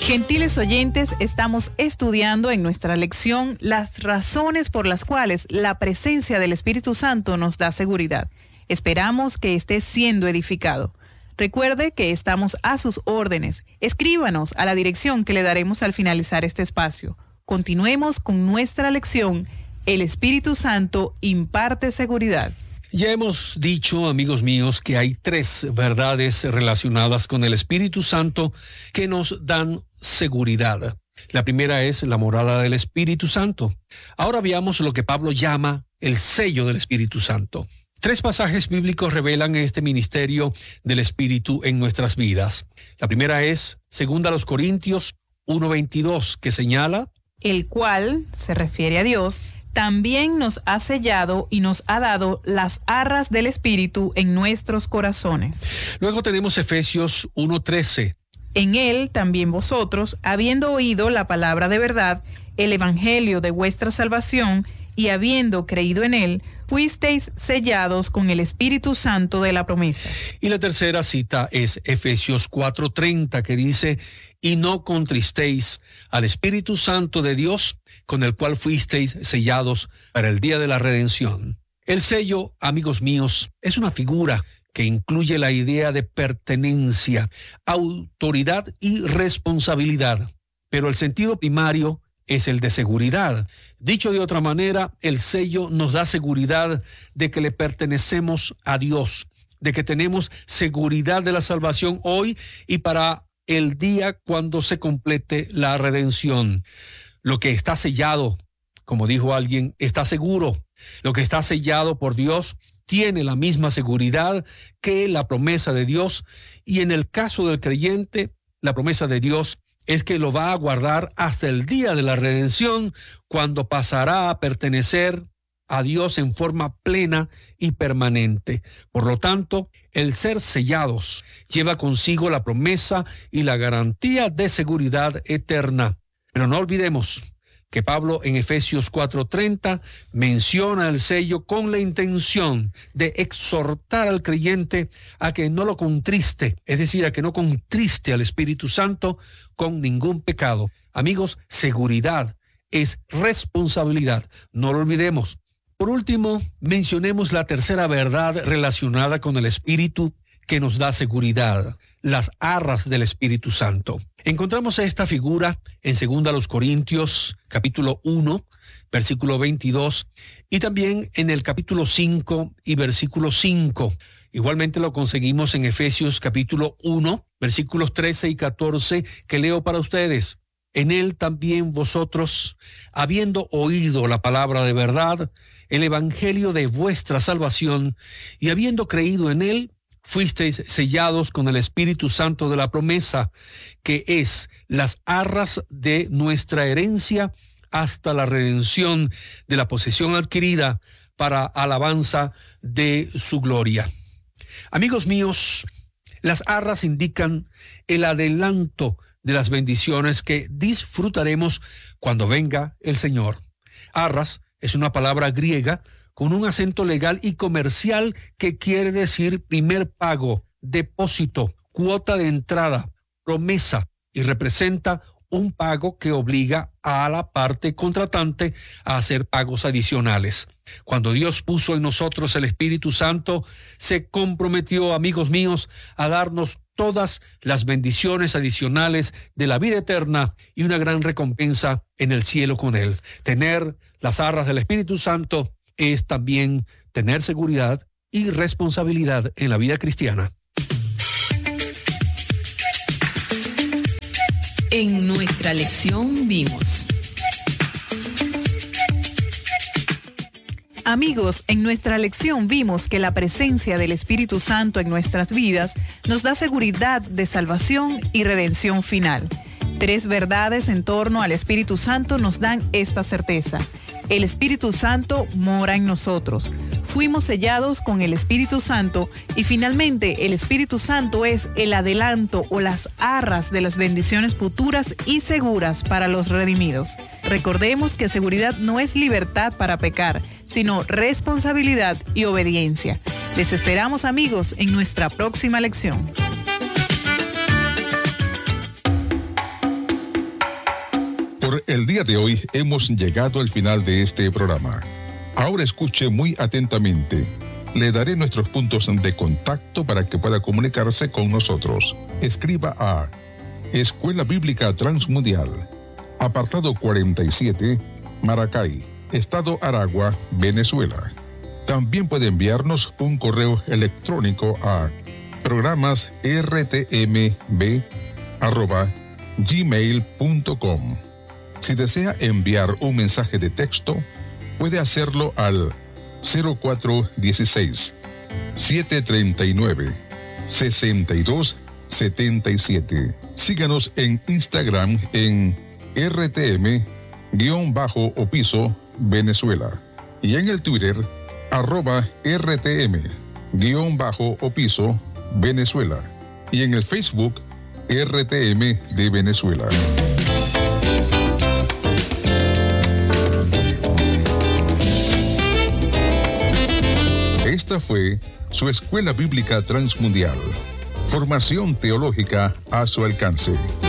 Gentiles oyentes, estamos estudiando en nuestra lección las razones por las cuales la presencia del Espíritu Santo nos da seguridad. Esperamos que esté siendo edificado. Recuerde que estamos a sus órdenes. Escríbanos a la dirección que le daremos al finalizar este espacio. Continuemos con nuestra lección. El Espíritu Santo imparte seguridad. Ya hemos dicho, amigos míos, que hay 3 verdades relacionadas con el Espíritu Santo que nos dan seguridad. La primera es la morada del Espíritu Santo. Ahora veamos lo que Pablo llama el sello del Espíritu Santo. 3 pasajes bíblicos revelan este ministerio del Espíritu en nuestras vidas. La primera es 2 Corintios 1:22, que señala: el cual, se refiere a Dios, también nos ha sellado y nos ha dado las arras del Espíritu en nuestros corazones. Luego tenemos Efesios 1:13. En él también vosotros, habiendo oído la palabra de verdad, el evangelio de vuestra salvación, y habiendo creído en él, fuisteis sellados con el Espíritu Santo de la promesa. Y la tercera cita es Efesios 4:30, que dice: y no contristéis al Espíritu Santo de Dios, con el cual fuisteis sellados para el día de la redención. El sello, amigos míos, es una figura que incluye la idea de pertenencia, autoridad y responsabilidad, pero el sentido primario es el de seguridad. Dicho de otra manera, el sello nos da seguridad de que le pertenecemos a Dios, de que tenemos seguridad de la salvación hoy y para el día cuando se complete la redención. Lo que está sellado, como dijo alguien, está seguro. Lo que está sellado por Dios tiene la misma seguridad que la promesa de Dios, y en el caso del creyente, la promesa de Dios es que lo va a guardar hasta el día de la redención, cuando pasará a pertenecer a Dios en forma plena y permanente. Por lo tanto, el ser sellados lleva consigo la promesa y la garantía de seguridad eterna. Pero no olvidemos que Pablo en Efesios 4:30 menciona el sello con la intención de exhortar al creyente a que no lo contriste, es decir, a que no contriste al Espíritu Santo con ningún pecado. Amigos, seguridad es responsabilidad, no lo olvidemos. Por último, mencionemos la tercera verdad relacionada con el Espíritu que nos da seguridad: las arras del Espíritu Santo. Encontramos esta figura en 2 Corintios, capítulo 1, versículo 22, y también en el capítulo 5 y versículo 5. Igualmente lo conseguimos en Efesios, capítulo 1, versículos 13 y 14, que leo para ustedes. En él también vosotros, habiendo oído la palabra de verdad, el evangelio de vuestra salvación, y habiendo creído en él, fuisteis sellados con el Espíritu Santo de la promesa, que es las arras de nuestra herencia hasta la redención de la posesión adquirida para alabanza de su gloria. Amigos míos, las arras indican el adelanto de las bendiciones que disfrutaremos cuando venga el Señor. Arras es una palabra griega con un acento legal y comercial que quiere decir primer pago, depósito, cuota de entrada, promesa, y representa un pago que obliga a la parte contratante a hacer pagos adicionales. Cuando Dios puso en nosotros el Espíritu Santo, se comprometió, amigos míos, a darnos todas las bendiciones adicionales de la vida eterna y una gran recompensa en el cielo con Él. Tener las arras del Espíritu Santo es también tener seguridad y responsabilidad en la vida cristiana. En nuestra lección vimos. Amigos, en nuestra lección vimos que la presencia del Espíritu Santo en nuestras vidas nos da seguridad de salvación y redención final. 3 verdades en torno al Espíritu Santo nos dan esta certeza. El Espíritu Santo mora en nosotros. Fuimos sellados con el Espíritu Santo y finalmente el Espíritu Santo es el adelanto o las arras de las bendiciones futuras y seguras para los redimidos. Recordemos que seguridad no es libertad para pecar, sino responsabilidad y obediencia. Les esperamos, amigos, en nuestra próxima lección. Por el día de hoy hemos llegado al final de este programa. Ahora escuche muy atentamente. Le daré nuestros puntos de contacto para que pueda comunicarse con nosotros. Escriba a Escuela Bíblica Transmundial, apartado 47, Maracay, Estado Aragua, Venezuela. También puede enviarnos un correo electrónico a programasrtmb@gmail.com. Si desea enviar un mensaje de texto, puede hacerlo al 0416-739-6277. Síganos en Instagram en RTM_Opiso Venezuela y en el Twitter @RTM_Opiso Venezuela y en el Facebook RTM de Venezuela. Esta fue su Escuela Bíblica Transmundial. Formación teológica a su alcance.